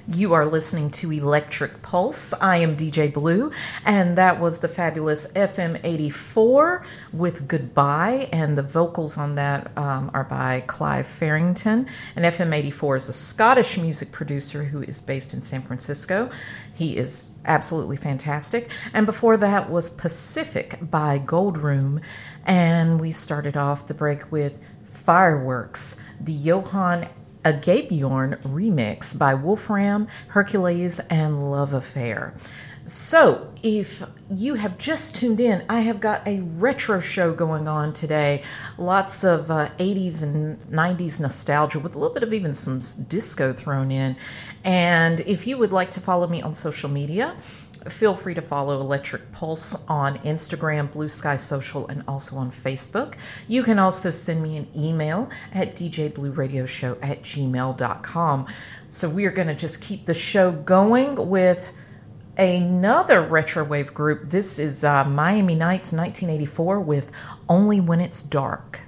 You are listening to Electric Pulse. I am DJ Blue, and that was the fabulous FM 84 with Goodbye, and the vocals on that are by Clive Farrington. And FM 84 is a Scottish music producer who is based in San Francisco. He is absolutely fantastic. And before that was Pacific by Goldroom, and we started off the break with Fireworks, the Johan Agapiorn remix by Wolfram, Hercules, and Love Affair. So, if you have just tuned in, I have got a retro show going on today. Lots of 80s and 90s nostalgia with a little bit of even some disco thrown in. And if you would like to follow me on social media, feel free to follow Electric Pulse on Instagram, Blue Sky Social, and also on Facebook. You can also send me an email at djblueradioshow@gmail.com. So we are going to just keep the show going with another retro wave group. This is Miami Nights 1984 with Only When It's Dark.